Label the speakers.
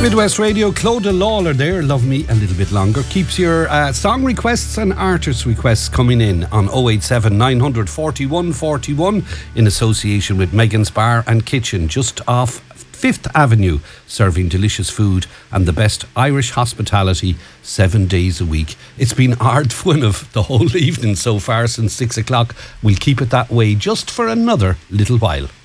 Speaker 1: Midwest Radio, Clodagh Lawler there, Love Me a Little Bit Longer. Keeps your song requests and artist requests coming in on 087 941 41 in association with Megan's Bar and Kitchen, just off 5th Avenue, serving delicious food and the best Irish hospitality 7 days a week. It's been hard fun of the whole evening so far since 6 o'clock. We'll keep it that way just for another little while.